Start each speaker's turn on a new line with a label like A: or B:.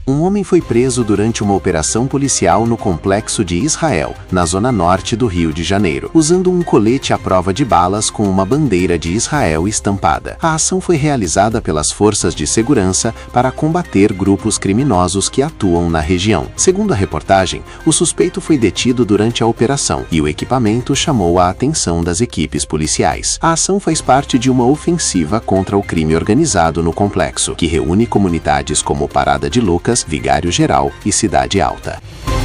A: Um homem foi preso durante uma operação policial no complexo de Israel, na zona norte do Rio de Janeiro, usando um colete à prova de balas com uma bandeira de Israel estampada. A ação foi realizada pelas forças de segurança para combater grupos criminosos que atuam na região. Segundo a reportagem, o suspeito foi detido durante a operação e o equipamento chamou a atenção das equipes policiais. A ação faz parte de uma ofensiva contra o crime organizado no complexo, que reúne comunidades como Parada de Lucas, Vigário Geral e Cidade Alta.